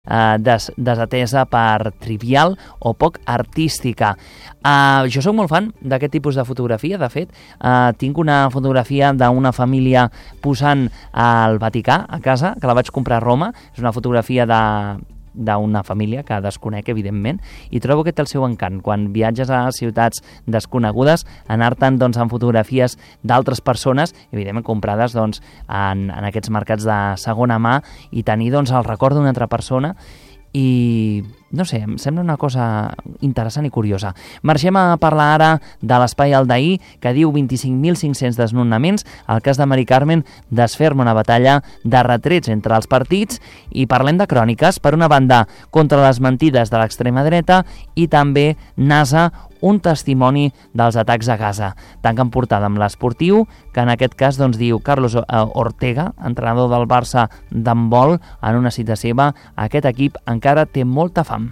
desatesa per trivial o poc artística. Jo sóc molt fan d'aquest tipus de fotografia. De fet, tinc una fotografia d'una família posant al Vaticà a casa, que la vaig comprar a Roma. És una fotografia d'una família que desconec, evidentment, i trobo que té el seu encant. Quan viatges a ciutats desconegudes, anar-te'n amb fotografies d'altres persones, evidentment comprades en aquests mercats de segona mà, i tenir el record d'una altra persona, i no sé, em sembla una cosa interessant i curiosa. Marxem a parlar ara de l'Espai Aldair, que diu 25.500 desnonaments. El cas de Mari Carmen desferma una batalla de retrets entre els partits, i parlem de cròniques. Per una banda, contra les mentides de l'extrema dreta, i també NASA, un testimoni dels atacs a Gaza. Tanquen portada amb l'Esportiu, que en aquest cas diu Carlos Ortega, entrenador del Barça d'handbol, en una cita seva: aquest equip encara té molta fam.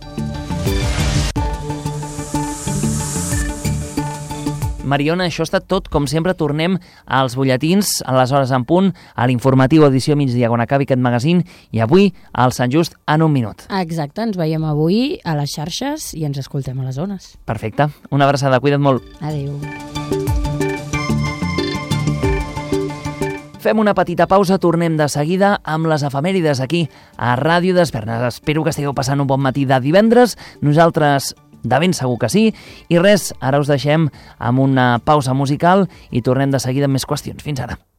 Mariona, això ha estat tot. Com sempre, tornem als butlletins a les hores en punt, a l'informatiu edició migdia quan acabi aquest magazín, i avui al Sant Just en un minut. Exacte, ens veiem avui a les xarxes i ens escoltem a les zones. Perfecte. Una abraçada, cuida't molt. Adéu. Fem una petita pausa, tornem de seguida amb les efemèrides aquí a Ràdio Desperna. Espero que estigueu passant un bon matí de divendres. Nosaltres de ben segur que sí. I res, ara us deixem amb una pausa musical i tornem de seguida amb més qüestions. Fins ara.